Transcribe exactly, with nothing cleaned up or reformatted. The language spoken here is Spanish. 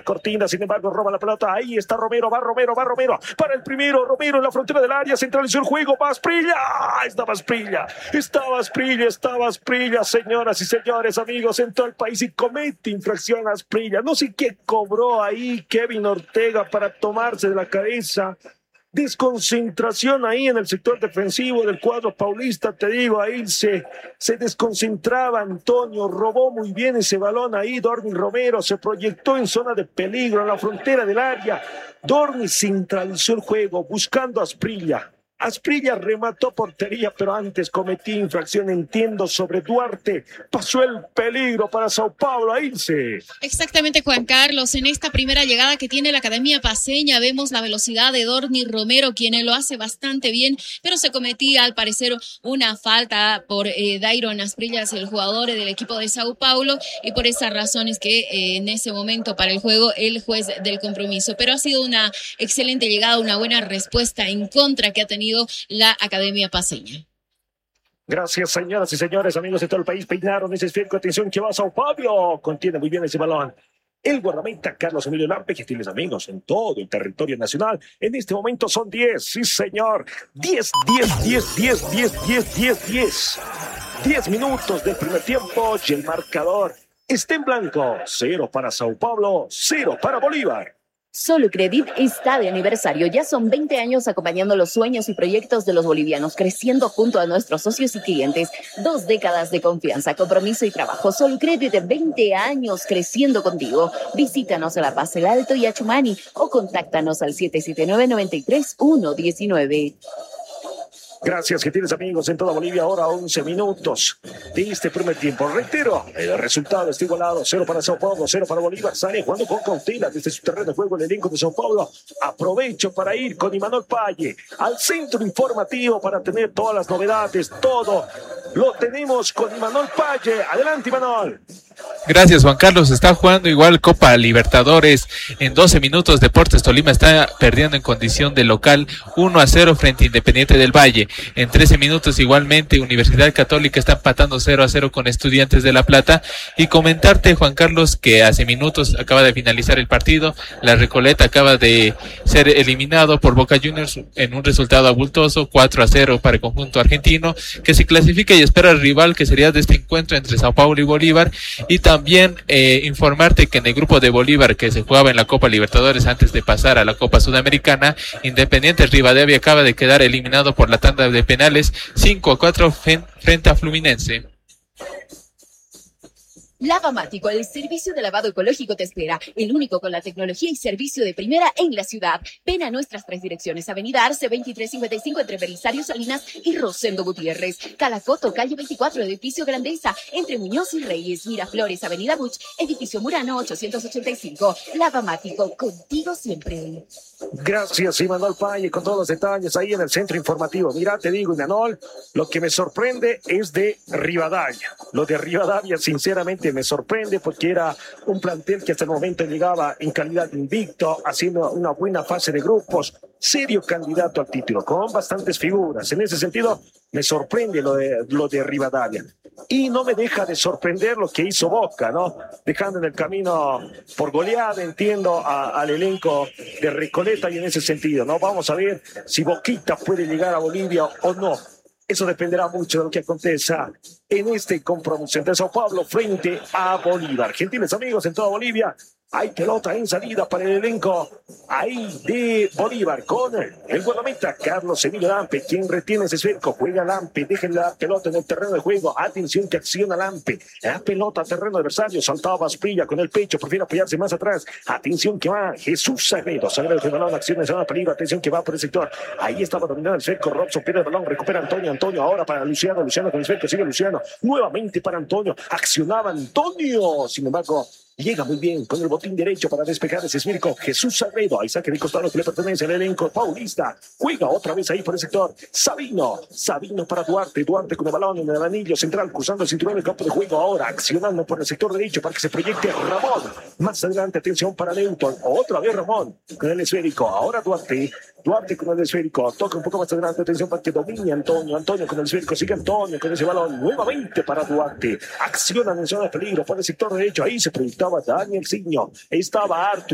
Cortina, sin embargo, roba la pelota. Ahí está Romero, va Romero, va Romero. Para el primero, Romero en la frontera del área, centralizó el juego. Va Asprilla, ¡ah! Estaba Asprilla, estaba Asprilla, estaba Asprilla, señoras y señores, amigos en todo el país, y comete infracción Asprilla. No sé qué cobró ahí Kevin Ortega para tomarse de la cabeza. Desconcentración ahí en el sector defensivo del cuadro paulista, te digo, ahí se, se desconcentraba Antonio, robó muy bien ese balón ahí, Dorni Romero se proyectó en zona de peligro, en la frontera del área, Dorni centralizó el juego, buscando a Asprilla. Asprilla remató portería, pero antes cometí infracción, entiendo, sobre Duarte. Pasó el peligro para Sao Paulo a irse. Exactamente, Juan Carlos. En esta primera llegada que tiene la Academia Paceña, vemos la velocidad de Dorni Romero, quien lo hace bastante bien, pero se cometía, al parecer, una falta por eh, Dairon Asprilla, el jugador del equipo de Sao Paulo, y por esa razón es que eh, en ese momento para el juego, el juez del compromiso. Pero ha sido una excelente llegada, una buena respuesta en contra que ha tenido la Academia Paceña. Gracias, señoras y señores, amigos de todo el país. Peinaron ese esférico, atención que va a Sao Paulo. Contiene muy bien ese balón el guardameta Carlos Emilio Lampe, que tienes amigos en todo el territorio nacional. En este momento son diez, sí señor, diez, diez, diez, diez, diez, diez, diez, diez. diez minutos del primer tiempo y el marcador está en blanco. Cero para Sao Paulo, cero para Bolívar. Solucredit está de aniversario. Ya son veinte años acompañando los sueños y proyectos de los bolivianos, creciendo junto a nuestros socios y clientes. Dos décadas de confianza, compromiso y trabajo. Solucredit, veinte años creciendo contigo. Visítanos a La Paz, El Alto y Achumani o contáctanos al siete siete nueve, nueve tres, uno uno nueve. Gracias, que tienes amigos en toda Bolivia. Ahora once minutos de este primer tiempo. Reitero, el resultado está igualado. Cero para Sao Paulo, cero para Bolívar. Sale jugando con cautela desde su terreno de juego el elenco de Sao Paulo. Aprovecho para ir con Imanol Paye al centro informativo para tener todas las novedades. Todo lo tenemos con Imanol Paye. Adelante, Imanol. Gracias, Juan Carlos. Está jugando igual Copa Libertadores. En doce minutos Deportes Tolima está perdiendo en condición de local uno a cero frente a Independiente del Valle. En trece minutos igualmente Universidad Católica está empatando cero a cero con Estudiantes de La Plata. Y comentarte, Juan Carlos, que hace minutos acaba de finalizar el partido. La Recoleta acaba de ser eliminado por Boca Juniors en un resultado abultoso, cuatro a cero para el conjunto argentino, que se clasifica y espera al rival que sería de este encuentro entre Sao Paulo y Bolívar. Y también eh, informarte que en el grupo de Bolívar, que se jugaba en la Copa Libertadores antes de pasar a la Copa Sudamericana, Independiente Rivadavia acaba de quedar eliminado por la tanda de penales cinco a cuatro frente a Fluminense. Lavamático, el servicio de lavado ecológico te espera, el único con la tecnología y servicio de primera en la ciudad. Ven a nuestras tres direcciones: Avenida Arce veintitrés cincuenta y cinco entre Belisario Salinas y Rosendo Gutiérrez, Calacoto, calle veinticuatro, edificio Grandeza, entre Muñoz y Reyes, Miraflores, Avenida Buch, edificio Murano ochocientos ochenta y cinco. Lavamático, contigo siempre. Gracias, Imanol Paye, con todos los detalles ahí en el centro informativo. Mira, te digo, Imanol, lo que me sorprende es de Rivadavia. Lo de Rivadavia, sinceramente, me sorprende porque era un plantel que hasta el momento llegaba en calidad de invicto, haciendo una buena fase de grupos, serio candidato al título, con bastantes figuras. En ese sentido, me sorprende lo de, lo de Rivadavia. Y no me deja de sorprender lo que hizo Boca, ¿no? Dejando en el camino por goleada, entiendo, a, al elenco de Recoleta, y en ese sentido, ¿no? Vamos a ver si Boquita puede llegar a Bolivia o no. Eso dependerá mucho de lo que acontezca en este compromiso entre Sao Paulo frente a Bolívar. Gentiles amigos en toda Bolivia, hay pelota en salida para el elenco ahí de Bolívar con el guardameta Carlos Emilio Lampe, quien retiene ese esférico. Juega Lampe, dejen la pelota en el terreno de juego. Atención que acciona Lampe. La pelota a terreno adversario. Saltaba Asprilla con el pecho, prefiere apoyarse más atrás. Atención que va Jesús Sagredo. Sagredo de balón, acción en zona de peligro. Atención que va por el sector. Ahí estaba dominando el esférico. Robson pierde el balón, recupera Antonio. Antonio ahora para Luciano. Luciano con el esférico, sigue Luciano. Nuevamente para Antonio. Accionaba Antonio. Sin embargo, llega muy bien con el botín derecho para despejar ese esférico. Jesús Sagredo, ahí saque de costado que le pertenece al elenco paulista. Juega otra vez ahí por el sector. Sabino, Sabino para Duarte. Duarte con el balón en el anillo central, cruzando el cinturón del campo de juego. Ahora accionando por el sector derecho para que se proyecte Ramón. Más adelante, atención para Newton. Otra vez Ramón con el esférico. Ahora Duarte. Duarte con el esférico. Toca un poco más adelante. Atención para que domine Antonio. Antonio con el esférico. Sigue Antonio con ese balón. Nuevamente para Duarte. Acciona en zona de peligro por el sector derecho. Ahí se proyectaba Daniel Signo. Estaba Artur.